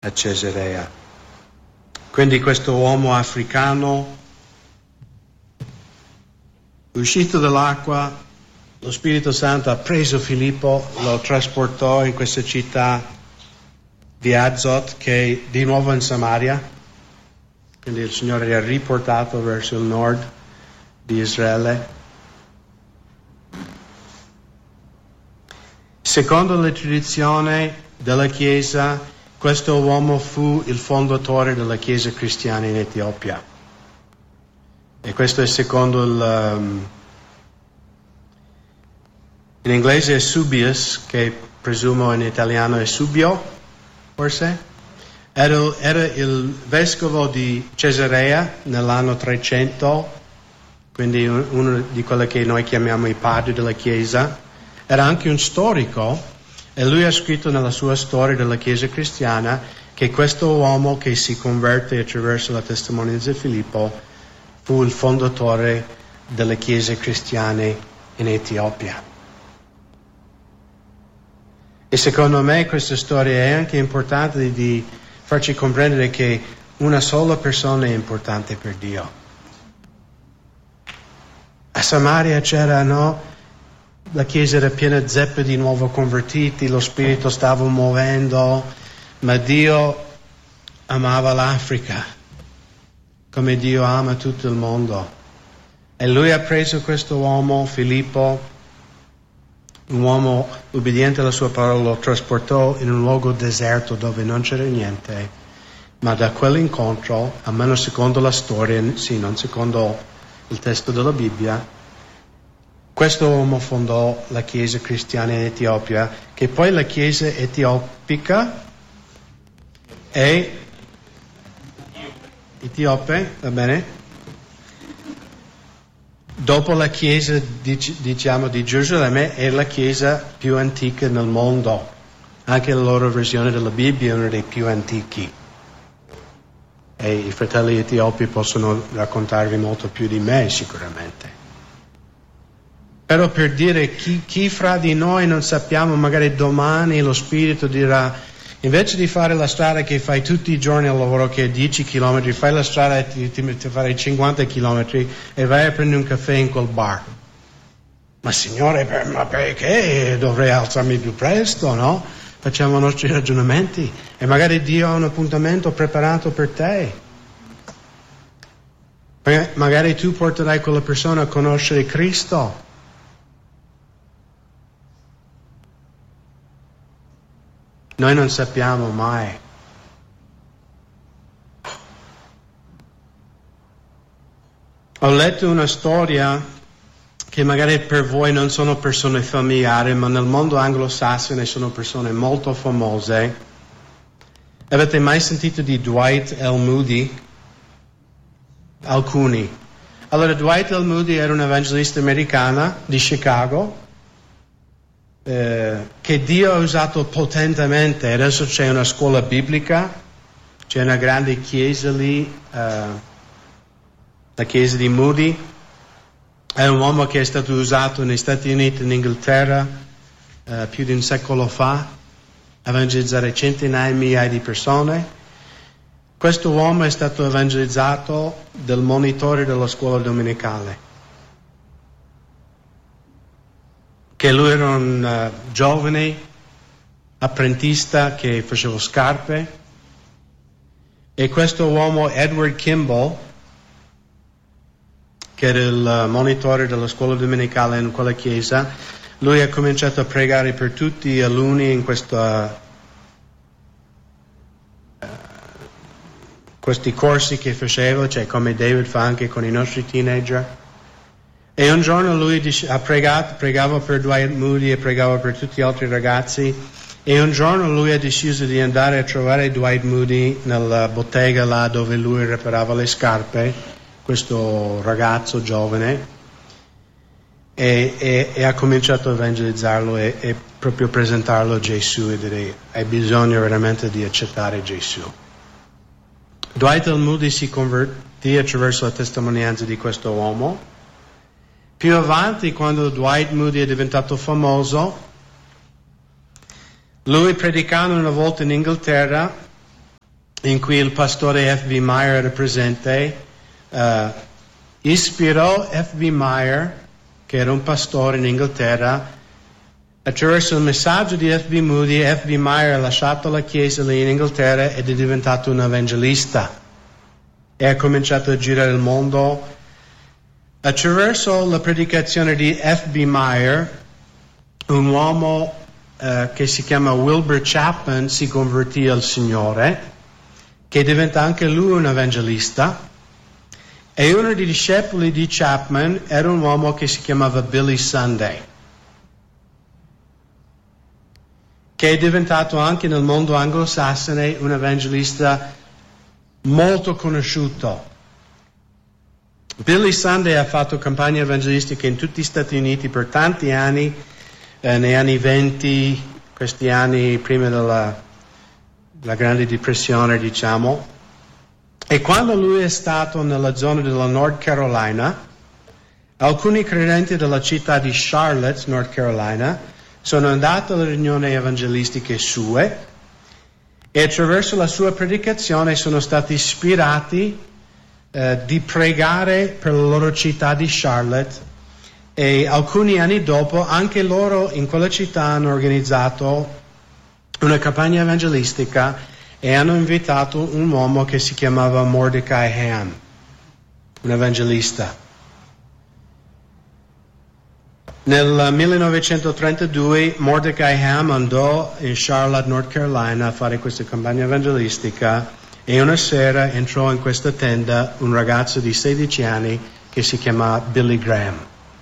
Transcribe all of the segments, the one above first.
a Cesarea. Quindi questo uomo africano, uscito dall'acqua, lo Spirito Santo ha preso Filippo, lo trasportò in questa città di Azot, che è di nuovo in Samaria. Quindi il Signore li ha riportato verso il nord di Israele. Secondo la tradizione della Chiesa, questo uomo fu il fondatore della Chiesa cristiana in Etiopia. E questo è secondo in inglese è Subius, che presumo in italiano è Subio, forse. Era il vescovo di Cesarea nell'anno 300, quindi uno di quelli che noi chiamiamo i padri della Chiesa. Era anche un storico e lui ha scritto nella sua storia della Chiesa cristiana che questo uomo che si converte attraverso la testimonianza di Filippo fu il fondatore delle Chiese cristiane in Etiopia. E secondo me questa storia è anche importante di farci comprendere che una sola persona è importante per Dio. A Samaria c'era, no? La chiesa era piena zeppe di nuovo convertiti, lo Spirito stava muovendo, ma Dio amava l'Africa, come Dio ama tutto il mondo. E lui ha preso questo uomo, Filippo, un uomo ubbidiente alla sua parola, lo trasportò in un luogo deserto dove non c'era niente, ma da quell'incontro, almeno secondo la storia, sì, non secondo il testo della Bibbia, questo uomo fondò la Chiesa cristiana in Etiopia, che poi la Chiesa etiopica è etiope, va bene? Dopo la Chiesa, diciamo, di Gerusalemme, è la Chiesa più antica nel mondo. Anche la loro versione della Bibbia è uno dei più antichi. E i fratelli etiopi possono raccontarvi molto più di me, sicuramente. Però per dire, chi fra di noi non sappiamo, magari domani lo Spirito dirà, invece di fare la strada che fai tutti i giorni al lavoro, che è 10 km, fai la strada e ti fai 50 km e vai a prendere un caffè in quel bar. Ma Signore, ma perché dovrei alzarmi più presto, no? Facciamo i nostri ragionamenti e magari Dio ha un appuntamento preparato per te. Magari tu porterai quella persona a conoscere Cristo. Noi non sappiamo mai. Ho letto una storia che magari per voi non sono persone familiari, ma nel mondo anglosassone sono persone molto famose. Avete mai sentito di Dwight L. Moody? Alcuni. Allora, Dwight L. Moody era un evangelista americana di Chicago, che Dio ha usato potentemente. Adesso c'è una scuola biblica, c'è una grande chiesa lì, la chiesa di Moody. È un uomo che è stato usato negli Stati Uniti e in Inghilterra più di un secolo fa, a evangelizzare centinaia di migliaia di persone. Questo uomo è stato evangelizzato dal monitore della scuola domenicale. Che lui era un giovane apprendista che faceva scarpe, e questo uomo Edward Kimball, che era il monitore della scuola domenicale in quella chiesa, lui ha cominciato a pregare per tutti gli alunni in questi corsi che faceva, cioè come David fa anche con i nostri teenager. E un giorno lui ha pregava per Dwight Moody e pregava per tutti gli altri ragazzi, e un giorno lui ha deciso di andare a trovare Dwight Moody nella bottega là dove lui riparava le scarpe, questo ragazzo giovane, e ha cominciato a evangelizzarlo e proprio presentarlo a Gesù e dire: hai bisogno veramente di accettare Gesù. Dwight L. Moody si convertì attraverso la testimonianza di questo uomo. Più avanti, quando Dwight Moody è diventato famoso, lui predicando una volta in Inghilterra in cui il pastore F.B. Meyer era presente, ispirò F.B. Meyer, che era un pastore in Inghilterra. Attraverso il messaggio di F.B. Moody, F.B. Meyer ha lasciato la chiesa lì in Inghilterra ed è diventato un evangelista e ha cominciato a girare il mondo. Attraverso la predicazione di F.B. Meyer, un uomo che si chiama Wilbur Chapman si convertì al Signore, che diventa anche lui un evangelista, e uno dei discepoli di Chapman era un uomo che si chiamava Billy Sunday, che è diventato anche nel mondo anglosassone un evangelista molto conosciuto. Billy Sunday ha fatto campagne evangelistiche in tutti gli Stati Uniti per tanti anni, negli anni 20, questi anni prima della Grande Depressione, diciamo. E quando lui è stato nella zona della North Carolina, alcuni credenti della città di Charlotte, North Carolina, sono andati alle riunioni evangelistiche sue e attraverso la sua predicazione sono stati ispirati di pregare per la loro città di Charlotte, e alcuni anni dopo anche loro in quella città hanno organizzato una campagna evangelistica e hanno invitato un uomo che si chiamava Mordecai Ham, un evangelista. Nel 1932 Mordecai Ham andò in Charlotte, North Carolina a fare questa campagna evangelistica, e una sera entrò in questa tenda un ragazzo di 16 anni che si chiama Billy Graham,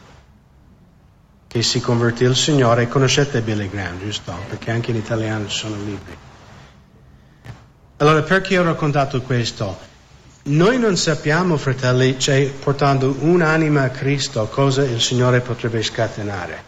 che si convertì al Signore. Conoscete Billy Graham, giusto? Perché anche in italiano ci sono libri. Allora, perché ho raccontato questo? Noi non sappiamo, fratelli, cioè, portando un'anima a Cristo, cosa il Signore potrebbe scatenare.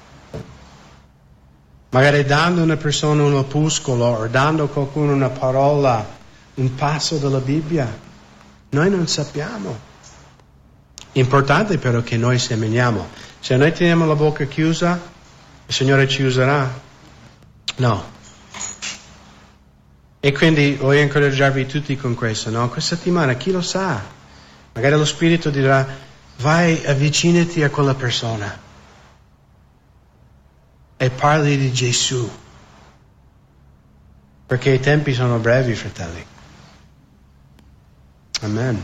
Magari dando a una persona un opuscolo o dando a qualcuno una parola, un passo della Bibbia. Noi non sappiamo. Importante però che noi seminiamo. Se noi teniamo la bocca chiusa, il Signore ci userà? No. E quindi voglio incoraggiarvi tutti con questo, no? Questa settimana, chi lo sa? Magari lo Spirito dirà, vai, avvicinati a quella persona e parli di Gesù. Perché i tempi sono brevi, fratelli. Amen.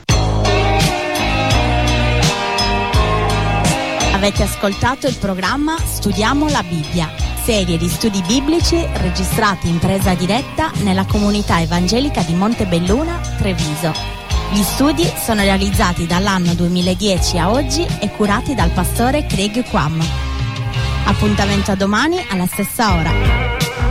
Avete ascoltato il programma Studiamo la Bibbia, serie di studi biblici registrati in presa diretta nella comunità evangelica di Montebelluna, Treviso. Gli studi sono realizzati dall'anno 2010 a oggi e curati dal pastore Craig Quam. Appuntamento a domani alla stessa ora.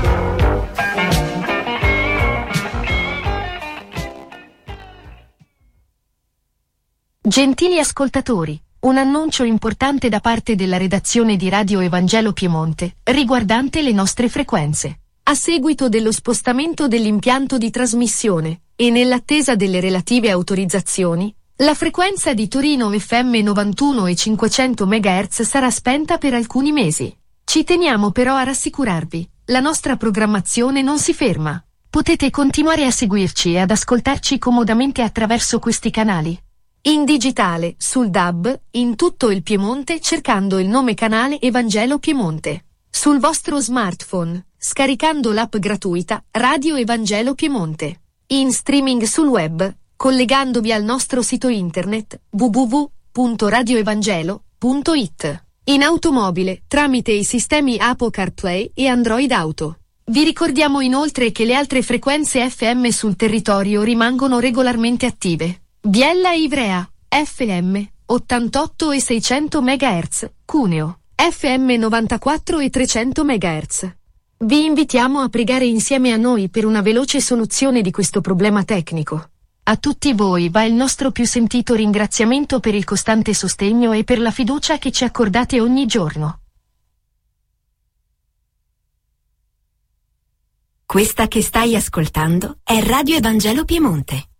Gentili ascoltatori, un annuncio importante da parte della redazione di Radio Evangelo Piemonte, riguardante le nostre frequenze. A seguito dello spostamento dell'impianto di trasmissione, e nell'attesa delle relative autorizzazioni, la frequenza di Torino FM 91 e 500 MHz sarà spenta per alcuni mesi. Ci teniamo però a rassicurarvi, la nostra programmazione non si ferma. Potete continuare a seguirci e ad ascoltarci comodamente attraverso questi canali. In digitale, sul DAB, in tutto il Piemonte cercando il nome canale Evangelo Piemonte. Sul vostro smartphone, scaricando l'app gratuita Radio Evangelo Piemonte. In streaming sul web, collegandovi al nostro sito internet www.radioevangelo.it. In automobile, tramite i sistemi Apple CarPlay e Android Auto. Vi ricordiamo inoltre che le altre frequenze FM sul territorio rimangono regolarmente attive. Biella e Ivrea, FM, 88 e 600 MHz, Cuneo, FM 94 e 300 MHz. Vi invitiamo a pregare insieme a noi per una veloce soluzione di questo problema tecnico. A tutti voi va il nostro più sentito ringraziamento per il costante sostegno e per la fiducia che ci accordate ogni giorno. Questa che stai ascoltando è Radio Evangelo Piemonte.